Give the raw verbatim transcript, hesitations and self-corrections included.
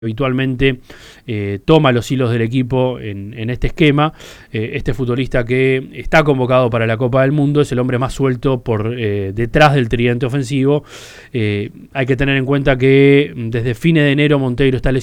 habitualmente eh, toma los hilos del equipo en, en este esquema. Eh, este futbolista que está convocado para la Copa del Mundo es el hombre más suelto por eh, detrás del tridente ofensivo. Eh, hay que tener en cuenta que desde fines de enero Monteiro está lesionado.